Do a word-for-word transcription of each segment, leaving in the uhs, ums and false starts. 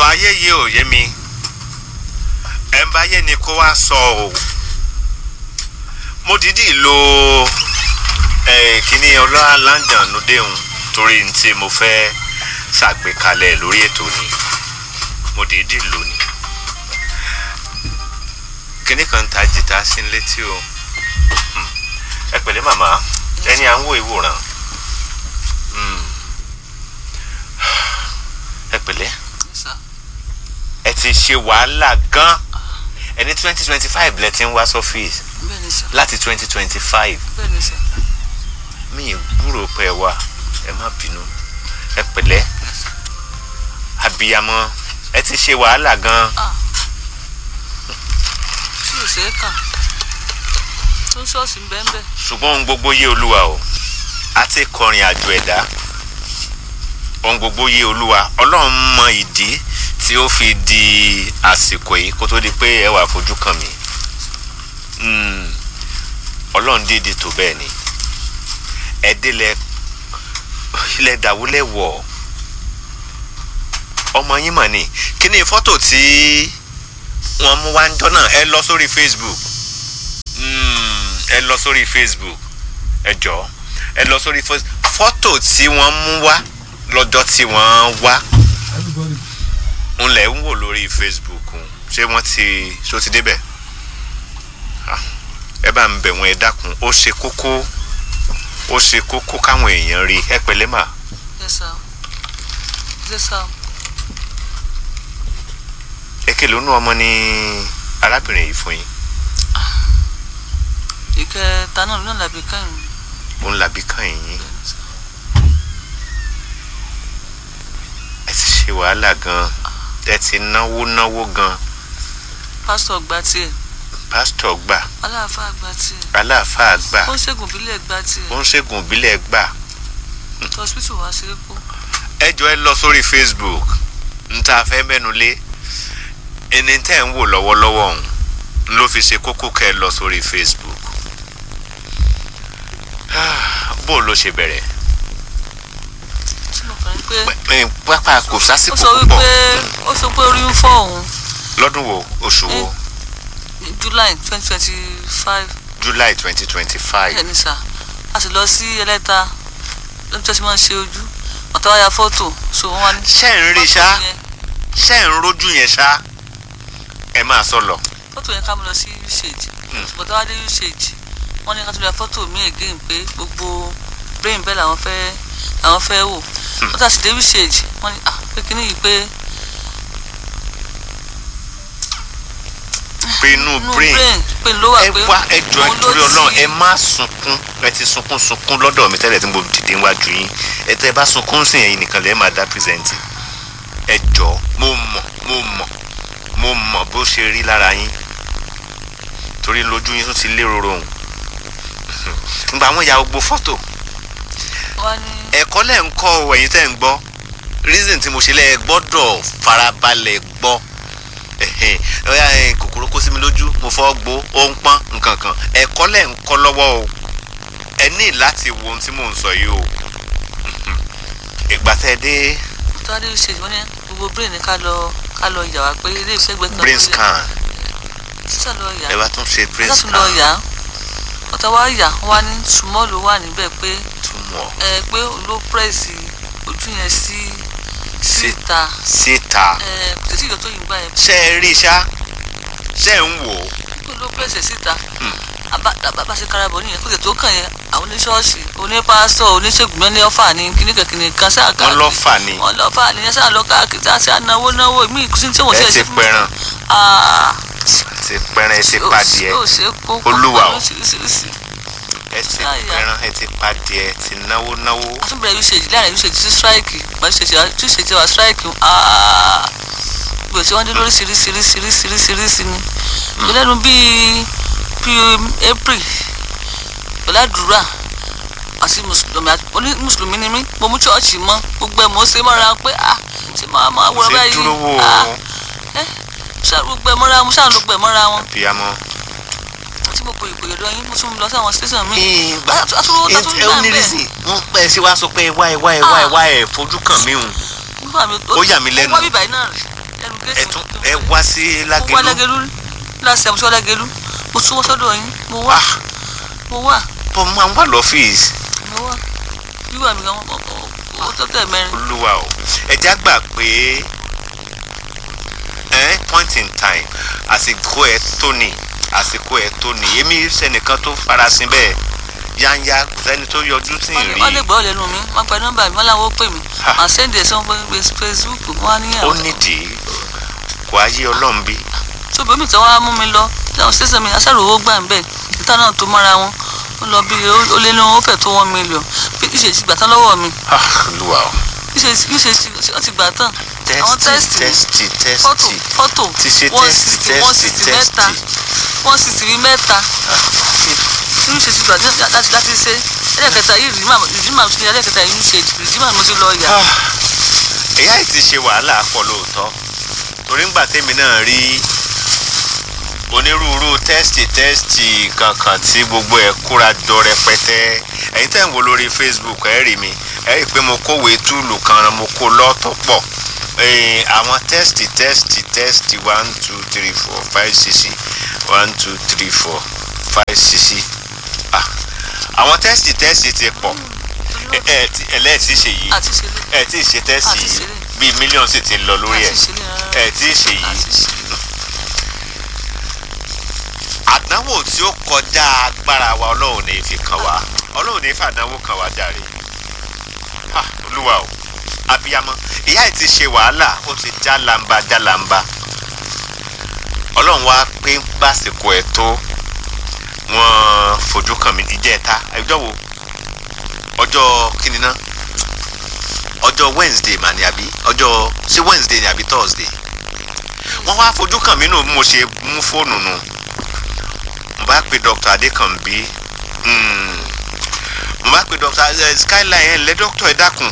ayé yìí ò yé mi ẹ̀ ń bá yé ni kó wá sọ o mo dìídì lo ẹ̀ kíní ọlọ́wà London lódehùn torí tí mo fẹ́ ṣàgbékalẹ̀ lórí ètò ni mo dìídì lò ní kíní kan ta jìtá sí létí o ẹ pẹ̀lẹ́ màmá ẹni à ń wo ìwòran ẹ pẹ̀lẹ́ ẹ ti ṣe wàhálà gan ẹni twenty twenty five lẹ ti ń wá sọ́fíìsì láti twenty twenty five mi gbúrò pé ẹ wá ẹ má bínú ẹ pẹ̀lẹ́ abiyamọ ẹ ti ṣe wàhálà gan. tí o ṣe é kà tó ṣọ́ọ̀ṣì ń bẹ́ẹ̀ bẹ́ẹ̀. ṣùgbọ́n ohun gbogbo yé olúwa o a ti kọrin àjò ẹ̀dá ohun gbogbo yé olúwa ọlọ́run mọ ìdí tí ó fi di àsìkò yìí kó tó di pé ẹ wà fojú kàn mí ọlọ́run dìde tó bẹ́ẹ̀ ni ẹ̀dẹ́lẹ̀ ilẹ̀ dàwúlẹ̀ wọ̀ ọmọ yín mọ̀ ni kí ni fọ́tò tí wọ́n mú wá ń jọ náà ẹ lọ sórí Facebook ẹ lọ sórí Facebook ẹ jọ̀ọ́ ẹ lọ sórí fọ́tò tí wọ́n mú wá lọ́jọ́ tí wọ́n wá ńlẹ̀ ń wò lórí Facebook ṣé wọ́n ti ṣó ti débẹ̀ ẹ bá ń bẹ̀ wọ́n ẹ dákun ó ṣe kókó ó ṣe kókó káwọn èèyàn rí ẹ pẹ̀lẹ́ mà. Yes sir. Yes sir. èké lónú ọmọ ni arábìnrin yìí fún yín. ìkẹta náà ló ń làbí káyìn. ó ń làbí káyìn yín. ẹ ti ṣe wàhálà gan ẹ ti náwó náwó gan. pásítọ̀ gba tiẹ̀. pásítọ̀ gbà. aláàfáà gba tiẹ̀. aláàfáà gbà. ó ń ṣègùn ìbílẹ̀ gba tiẹ̀. ó ń ṣègùn ìbílẹ̀ gbà. hospital wá sí epo. ẹ jọ̀ọ́ ẹ lọ sórí Facebook n ta fẹ́ mẹ́nu lé ẹni tẹ́ ń wò lọ́wọ́lọ́wọ́ ọ̀hún ló fi ṣe kókó kẹ́ ẹ lọ sórí Facebook. bó ló ṣe bẹ̀rẹ̀. pápá kò sásìkò púpọ̀. ó sọ pé orí ń fọ́ òun. lọ́dún wo oṣù wo. July twenty twenty five. July twenty twenty five. bẹ́ẹ̀ ni sà a sì lọ sí ẹlẹ́ta lọ́dún tí wọ́n ti máa ń ṣe ojú ọ̀tá wáyà fọ́tò so wọ́n wá ní. ṣé ń rí ṣá ṣé ń rójú yẹn ṣá ẹ máa sọ lọ. fọ́tò yẹn ká mo lọ sí usage bọ̀dá wá dé usage wọ́n ní ká tó lọ fọ́tò mi again pé gbogbo brain bẹ́ẹ̀ làwọn fẹ́ làwọn fẹ́ wò wọ́n tà sí dé usage wọ́n ní ah pé kíní yìí pé. pé inú brain ẹ wá ẹ jọ ẹ torí Ọlọ́run ẹ má sunkún ẹ ti sunkún sunkún lọ́dọ̀ mi tẹ́lẹ̀ tí mo dìde níwájú yín ẹ tẹ́ bá sunkún sí ẹ̀yin nìkan lẹ́ẹ̀ máa dá pírẹsẹ̀ntì ẹ jọ mo mọ̀ mo mọ̀ mo mọ̀ bó ṣe rí lára yín torí lójú yín tó ti lérò òun nígbà àwọn ìyá gbogbo fọ́tò ẹ̀kọ́ lẹ̀ ń kọ́ ọ ẹ̀yin tẹ́ ń gbọ́ reason tí mo ṣe lẹ́ gbọ́dọ̀ farabalẹ̀ gbọ́ kòkòrò kó sí mi lójú mo fọ́ gbó ó ń pọ́n nǹkan kan ẹ̀kọ́ lẹ̀ ń kọ́ lọ́wọ́ o ẹ ní láti wo ohun tí mò ń sọ yìí o ìgbà tẹ́ dé. tó a dé ṣe ìwọ́n ní gbogbo brain ní ká lọ ká lọ yà wá pé ilé iṣẹ́ gbẹ kan. brain scan sísà lọ yà ẹ bá tún ṣe brain scan. sísà lọ yà ọ̀tá wa yà wá ní tumọ́ ló wà níbẹ̀ pé ẹ pé ló pírẹ́sì ojú yẹn sí síta síta ẹ kò tẹ̀sí ìyọ̀ tó yìí gbà yẹn. ṣé ẹ rí ṣá ṣé ẹ ń wò ó. pé ló pírẹ́sì síta bá ṣe karabọ̀ nìyẹn kó tẹ̀ tó kàn yẹn àwọn oníṣọ́ọ̀ṣì onípásítọ̀ oníṣègùn mẹ́ni ọ̀fà ní kíníkẹ̀kíní kan sáà káàkiri. wọ́n lọ́fà ni. wọ́n lọ́fà ni ẹ sáà lọ káàkiri tá a ṣe ànáwó náwó mí ìkùsí tí wọ́n ṣe é ṣe fún mi. ẹ ti pẹran ti pẹran ẹ ti padìẹ olúwa o ẹ ti pẹran ẹ ti padìẹ ti náwó náwó. àtúbẹ̀rẹ̀ usage láàrin usage sí strike usage wa strike gbèsè tí wọ́n dé lórí ṣiríṣiríṣiríṣiríṣi ni ìgbẹ́lẹ́nu bíi bíi April pẹ̀lú àdúrà àti mùsùlùmí ni mí mo mú chọ́ọ̀chì mọ́ gbogbo ẹ̀ mo ṣe mọ́ra pé ah ṣe máa máa wọ́n báyìí ah ẹ ṣáà gbogbo ẹ̀ mọ́ra wọn ṣáà ló gbẹ̀ mọ́ra wọn. àti mo pè ìpè ọ̀dọ̀ yín mo tún lọ sí àwọn station mi. ẹ ó ní rísì wọn pẹ sí wá sọ pé wá ẹ wá ẹ wá ẹ wá ẹ fojú kàn mí hùn ó yà mí lẹ́nu. wọ́n bíbá iná lẹ́nu ẹ géètì tún ẹ wá sí mo wá Lágẹ̀lú Lágẹ̀lú láti àmúṣọ Lágẹ̀lú mo súnmọ́ sọ́dọ̀ yín mo wá ah mo wá bọ́ máa ń wà lọ́fíìsì mo wá wíwà mi gan ó tó tẹ̀ mẹ́rin. olúwa o ẹja gbà pé ẹ point in time àsìkò ẹ tó ní àsìkò ẹ tó ní èmi sẹ́nìkan tó farasin bẹ́ẹ̀ yáńyá kò sẹ́ni tó yọjú tí ì rí wọ́n lè gbọ́ lẹ́nu mi wọ́n gba nọ́mbà mi wọ́n làwọn ó pè mí màá sẹ́ndì ẹ̀sán Facebook wọ́n á níyàwó. ó nídìí kò ayé ọlọ́run bí. tó bí omi tí wọ́n á mú mi lọ tí àwọn ṣẹ́sẹ̀ mi aṣáàrò owó gbà ń bẹ̀ níta náà tó mọ́ra wọn ó lọ bí ó lé ní ó fẹ́ tó one million bí ìṣe ti gbà tán lọ́wọ́ mi. olúwa o. ìṣe ìṣe ó ti gbà tán. àwọn tẹ́sítì tẹ́sítì tẹ́sítì fọ́tò fọ́tò ti ṣe one tẹ́sítì sixty one sixty tẹ́sítì mẹ́ta one sixty bíi mẹ́ta irú ṣe ti gbà láti láti ṣe ẹlẹ́kẹta yìí rìdímà mo ti ní ẹlẹ́kẹta yìí ń ṣe rìdímà mo ti lọ yà. ìyá yìí ti ṣe wàhálà pọ̀ lóòótọ́ torí ńgbà tèmi náà rí onírúurú tẹ́sítì tẹ́sítì kankan tí gbogbo ẹ̀ kóra jọ rẹpẹtẹ ẹ̀yin tẹ́ ń wo lórí Facebook ẹ̀ rí mi ẹ̀ rí i pé mo kówèé túùlù kan mo kó lọ́tọ̀ pọ̀ àwọn tẹ́sítì tẹ́sítì tẹ́sítì one two three four five six one two three four five six àwọn tẹ́sítì tẹ́sítì ti pọ̀ ẹ ẹ lẹ́ẹ̀tì ṣe yìí ẹ tí ì ṣe tẹ́sítì yìí bíi mílíọ̀nù sì ti lọ lórí ẹ̀ ẹ tí ì ṣe yìí. àdánwò tí ó kọjá agbára wa ọlọ́run ní fi kàn wá ọlọ́run ní fàdánwò kàn wá jàre olúwa o abiyamọ ìyá ẹ̀ ti ṣe wàhálà ó ti já lamba já lamba ọlọ́run wá pé básìkò ẹ̀ tó wọ́n fojú kàn mí ìjẹta ọjọ́ wo ọjọ́ kíni ná ọjọ́ Wednesday mà ní àbí ọjọ́ ṣé Wednesday ní àbí Thursday wọ́n wá fojú kàn mí nù mo ṣe mú fóònù nù mo bá pe Dr. Adékànbí mo bá pe Dr. Skyline ẹ̀ lẹ́ dókítà ẹ̀ dákun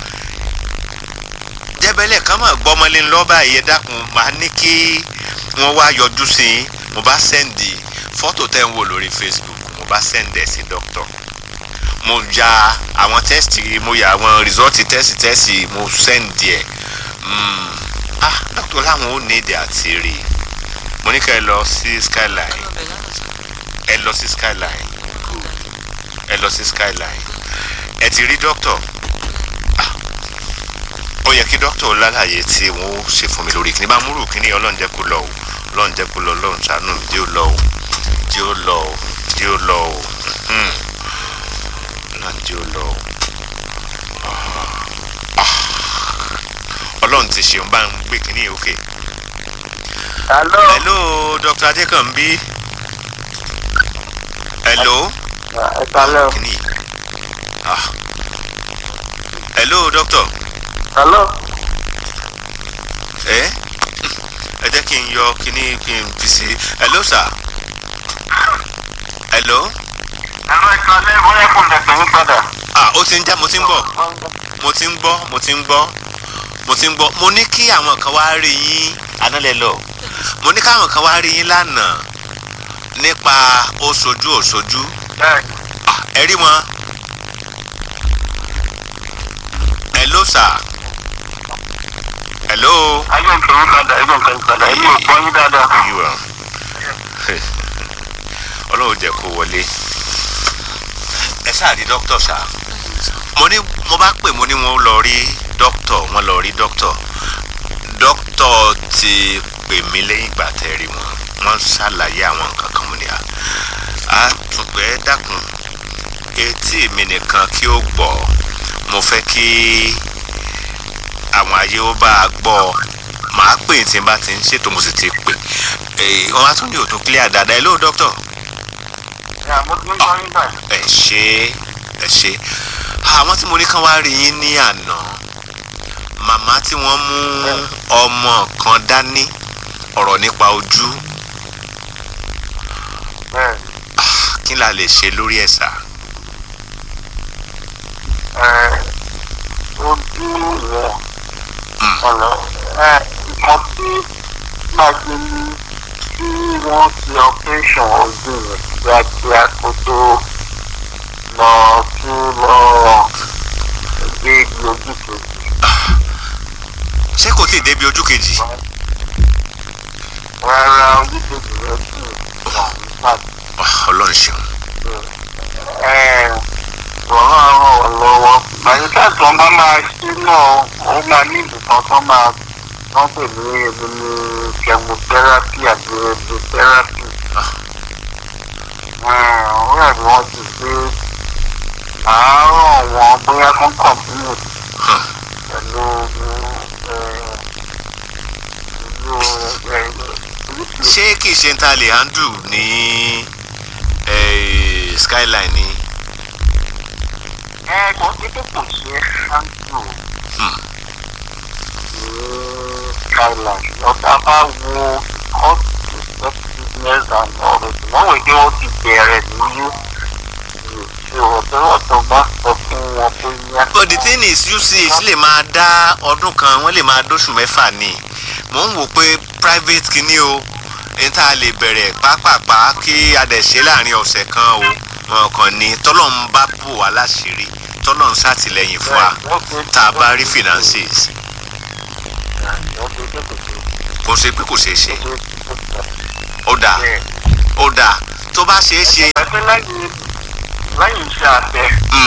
jẹ́bẹ́lẹ̀ kan mọ̀ gbọ́mọlé ńlọ́ba ẹ̀ dákun máa ní kí wọ́n wá yọjú sí i mo bá sẹ́ndì fọ́tò tẹ́ ń wò lórí Facebook mo bá sẹ́ndẹ̀ sí dókítà mo ya àwọn tẹ́sítì mo ya àwọn rìsọ́ọ̀tì tẹ́sítì tẹ́sítì mo sẹ́ndì ẹ̀ ah dókítà láwọn ò ní èdè àti rí i mo ní ká ẹ lọ sí Skyline ẹ lọ sí Skyline ẹ lọ sí Skyline ẹ ti rí dókítà ah ó yẹ kí dókítà lálàyé tí wọ́n ṣe fún mi lórí kíní bá múrù kíní ọlọ́run jẹ́ kó lọ o ọlọ́run jẹ́ kó lọ ọlọ́run ṣàánú mi dé ó lọ o dé ó lọ o dé ó lọ o náà dé ó lọ o ọlọ́run ti ṣeun bá ń gbé kíní òkè. hello hello Doctor Adékànbí hello. ẹ kálẹ́ o. kíní ah hello doctor. hello. ẹ ẹ jẹ́ kí n yọ kíní kí n fi sí hello sir hello. ẹ̀rọ ìkàlẹ̀ bóyá kò lè pè mí padà. ah ó ti ń já mo ti ń bọ̀ mo ti ń gbọ́ mo ti ń gbọ́ mo ti ń gbọ́ mo ní kí àwọn kan wá rí yín ànálẹ̀ lọ mo ní káwọn kan wá rí yín lánàá nípa oṣojú oṣojú ah ẹ rí wọn hello sir hello. ayé ń pè mí padà ayé ń pè mí padà ayé ò gbọ́ yín dáadáa. ọlọ́run jẹ́ kó wọlé ẹ ṣáà rí dókítà ṣá mo ní mo bá pè mo ní wọn lọ rí dókítà wọn lọ rí dókítà dókítà ti pè mí lẹ́yìn ìgbà tẹ́ rí wọn wọ́n ṣàlàyé àwọn nǹkan kan mo ní à á tún pé dákun etí mi nìkan kí ó gbọ́ mo fẹ́ kí àwọn ayé ó bá a gbọ́ màá pè tí n bá ti ń ṣètò mo sì ti pè wọ́n á tún ní òtún clear dáadáa hello dókítà. ẹ ṣe ẹ ṣe àwọn tí mo ní kán wá rí yín ní àná màmá tí wọ́n mú ọmọ kan dání ọ̀rọ̀ nípa ojú kí la lè ṣe lórí ẹ̀ sà. ojú rẹ̀ ọ̀nà nǹkan tí máa gbé ní tí wọ́n ti operation ojú rẹ̀ kíákíá kó tó lọ sí lọ gbé ibi ojú kejì. ṣé kò tí ì débi ojú kejì. rárá oníkejì rẹ̀ sì wà nígbà tí. Ọlọ́run ṣeun. Ọ̀rọ̀ àwọn ọ̀lọ́wọ́ àyíká tó máa máa ṣe náà ó máa ní ìbùkún tó máa wọ́n pè ní ebi ní chemotherapy àti radiotherapy. Ọ̀rọ̀ àbí wọ́n ti gbé àárọ̀ wọn bóyá kán kọ̀m̀pínì pẹ̀lú ṣé kì í ṣe ń ta lè handle ní skyline ni. ẹ kò sí pé kò ṣe handle ní skyline ọ̀tá bá wo cost effectiveness and all that wọ́n wò pé ó ti bẹ̀rẹ̀ ní ọ̀tọ̀ bá sọ fún wọn pé yá. But the thing is U C H lè máa dá ọdún kan wọ́n lè máa dóṣù mẹ́fà ni mò ń wò pé private kìíní o ní tá a lè bẹ̀rẹ̀ pápápá kí a dẹ̀ ṣe láàrin ọ̀sẹ̀ kan o wọn kàn ní tọ́lọ̀ ń bá bò wá láṣìírí tọ́lọ̀ ń ṣàtìlẹ́yìn fún wa tá a bá rí finances. kò ṣe pé kò ṣeé ṣe ó dáa ó dáa tó bá ṣeé ṣe. lẹ́yìn iṣẹ́ abẹ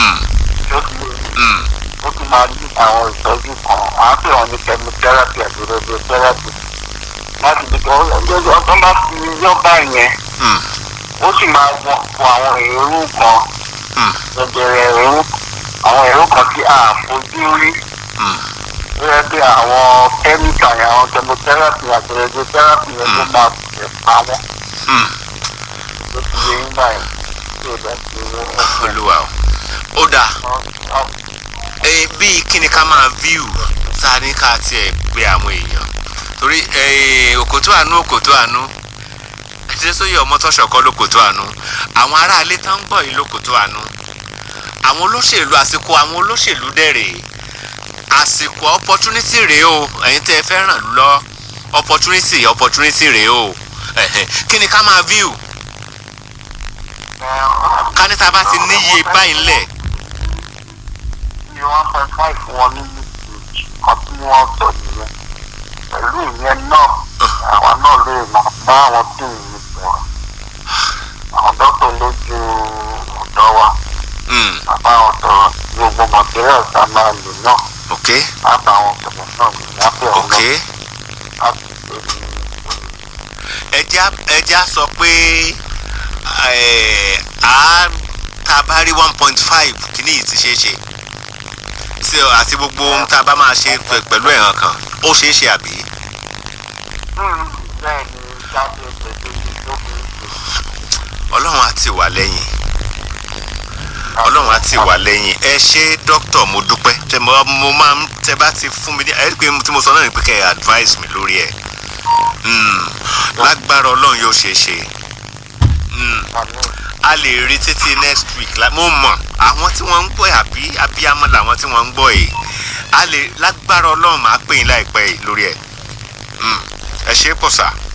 ó tún máa ní àwọn ìtọ́jú kan à ń pè wọ́n ní chemotherapy àti radiotherapy láti bí kò ọjọ́ bá fi yọ́bà yẹn ó sì máa wọ àwọn èrú kan jẹjẹrẹ èrú àwọn èrú kan tí a fojú rí ó yẹ pé àwọn kẹ́míkà yẹn àwọn chemotherapy àti radiotherapy yẹn ló máa tẹ̀ pa wọ́n ló ti yẹ yín báyìí. Olúwa ó dáa bíi kí ni ká máa view ta ní ká tiẹ̀ gbé àwọn èèyàn torí òkòtó àánú òkòtó àánú ẹ̀jẹ̀ sóyè ọmọ tọ́ṣọ̀kọ́ lókòtó àánú àwọn aráalé tá ń gbọ́ yìí lókòtó àánú àwọn olóṣèlú àsìkò àwọn olóṣèlú dẹ̀rẹ̀ àsìkò opportunity rèé o ẹ̀yin tẹ́ ẹ fẹ́ ràn lọ opportunity opportunity rèé o kí ni ká máa view ká ní ta bá ti níye báyìí ńlẹ̀. ní one point five wọn ní kan tí wọ́n sọ nìyẹn pẹ̀lú ìyẹn náà àwọn náà lè máa bá àwọn tí ìyẹn sọ̀rọ̀ àwọn dókítà lójú ọ̀dọ́ wa bàbá àwọn sọ̀rọ̀ gbogbo material tá a máa lò náà bàbá àwọn sọ̀rọ̀ náà ní lápẹ́ ọ̀nà láti ẹjẹ́ á sọ pé a tá a bá rí one point five kìíní yìí ti ṣeé ṣe tí àti gbogbo ohun tá a bá máa ṣe pẹ̀lú ẹ̀ràn kan ó ṣeé ṣe àbí. Ọlọ́run á tì wá lẹ́yìn Ọlọ́run á tì wá lẹ́yìn ẹ ṣé dókítà mo dúpẹ́ tẹ mo máa ń tẹ bá ti fún mi ní ẹ rí pé tí mo sọ náà ní pé kẹ́ ẹ advice mi lórí ẹ̀ lágbára Ọlọ́run yóò ṣeé ṣe. A lè rí títí next week mo mọ̀ àwọn tí wọ́n ń gbọ́ àbí abiyamọ làwọn tí wọ́n ń gbọ́ yìí a lè lágbára Ọlọ́run máa pè yín láìpẹ́ yìí lórí ẹ̀ ẹ ṣé pọ̀ sà.